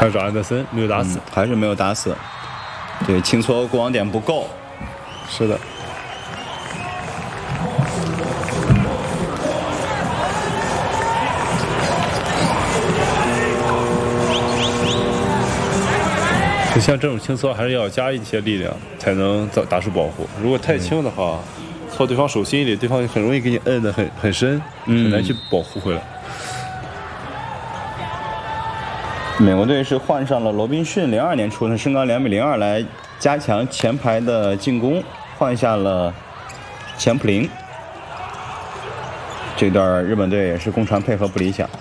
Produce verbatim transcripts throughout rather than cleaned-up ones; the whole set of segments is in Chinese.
还是安德森没有打死、 嗯，还是没有打死。对，轻搓过网点不够。 是的。就像这种轻搓还是要加一些力量才能打打出保护，如果太轻的话，搓对方手心里，对方很容易给你摁得很很深，很难去保护回来。 美国队是换上了罗宾逊，零二年出生，身高两米零二，来加强前排的进攻，换下了钱普林。这段日本队也是攻传配合不理想，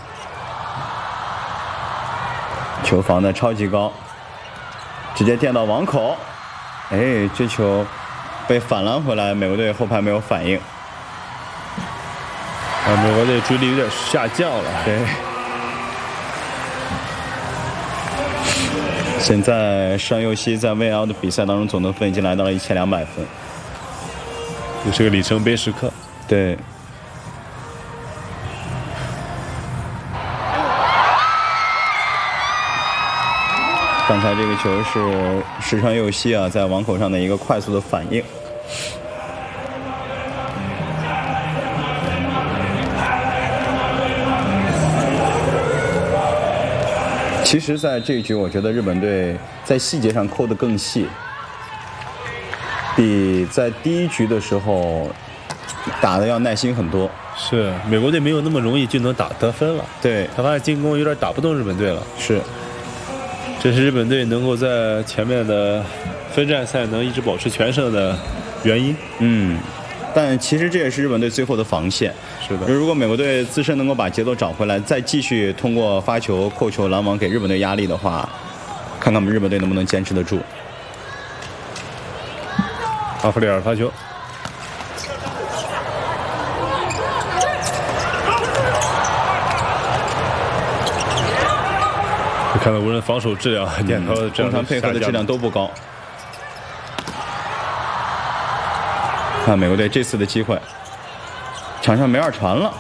球防的超级高。直接垫到网口，哎，这球被反拦回来，美国队后排没有反应。 啊，美国队注意力有点下降了。 对。现在山佑希在 V L 的比赛当中总得分已经来到了一千两百分， 这是个里程碑时刻。 对。刚才这个球是石川佑希啊，在网口上的一个快速的反应。其实，在这一局，我觉得日本队在细节上抠得更细，比在第一局的时候打得要耐心很多。 是，美国队没有那么容易就能打得分了。 对， 他发现进攻有点打不动日本队了。 是。 这是日本队能够在前面的分站赛能一直保持全胜的原因。 嗯，但其实这也是日本队最后的防线。 是的， 如果美国队自身能够把节奏找回来，再继续通过发球、扣球、拦网给日本队压力的话，看看我们日本队能不能坚持得住。 阿弗里尔发球。看到无论防守质量、点头这样攻传配合的质量都不高。看美国队这次的机会，场上没二传了，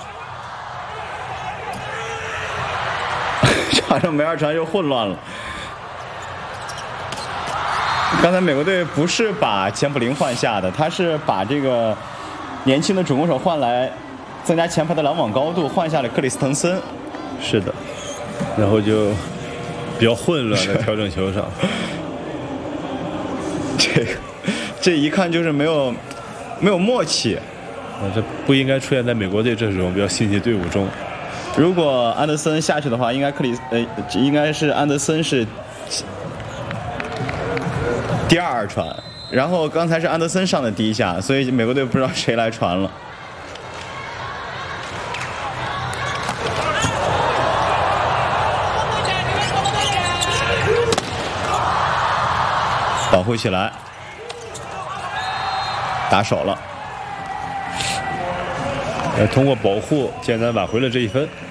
场上没二传又混乱了。刚才美国队不是把钱普林换下的，他是把这个年轻的主攻手换来，增加前排的拦网高度，换下了克里斯滕森。 是的，然后就比较混乱的调整球上。 这个这一看就是没有没有默契啊，这不应该出现在美国队这种比较信息队伍中。 如果安德森下去的话，应该克里呃应该是安德森是第二传，然后刚才是安德森上的第一下，所以美国队不知道谁来传了。保护起来，打手了。 呃，通过保护艰难挽回了这一分。